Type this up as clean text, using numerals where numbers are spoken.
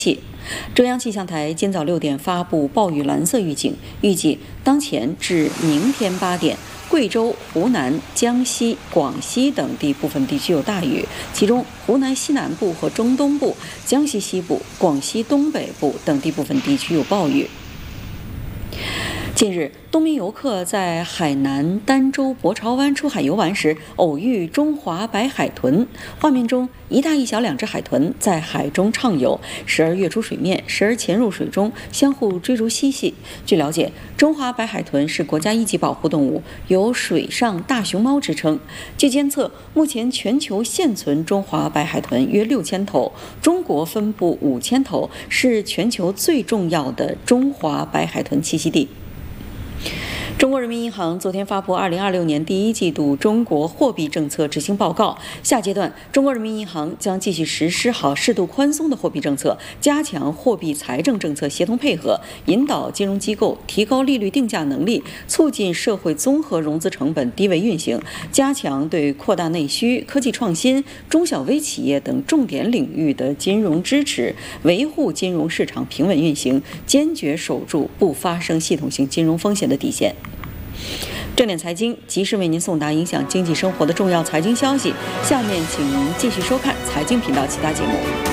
中央气象台今早6点发布暴雨蓝色预警，预计当前至明天8点，贵州、湖南、江西、广西等地部分地区有大雨，其中湖南西南部和中东部、江西西部、广西东北部等地部分地区有暴雨。近日，多名游客在海南儋州博潮湾出海游玩时，偶遇中华白海豚。画面中，一大一小2只海豚在海中畅游，时而跃出水面，时而潜入水中，相互追逐嬉戏。据了解，中华白海豚是国家1级保护动物，有水上大熊猫之称。据监测，目前全球现存中华白海豚约6000头，中国分布5000头，是全球最重要的中华白海豚栖息地。中国人民银行昨天发布2026年第1季度中国货币政策执行报告。下阶段，中国人民银行将继续实施好适度宽松的货币政策，加强货币财政政策协同配合，引导金融机构提高利率定价能力，促进社会综合融资成本低位运行，加强对扩大内需、科技创新、中小微企业等重点领域的金融支持，维护金融市场平稳运行，坚决守住不发生系统性金融风险的底线。正点财经及时为您送达影响经济生活的重要财经消息，下面请您继续收看财经频道其他节目。